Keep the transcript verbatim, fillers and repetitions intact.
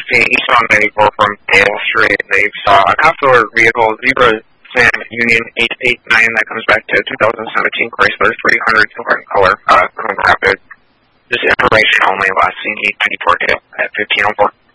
sixteen eastbound ninety-four from Dale Street. They saw a cop-filler vehicle, Zebra Sam Union eight eight nine, that comes back to two thousand seventeen Chrysler three hundred silver in color, uh, Grand Rapids. This information only, last seen eight ninety-four Dale at fifteen oh four.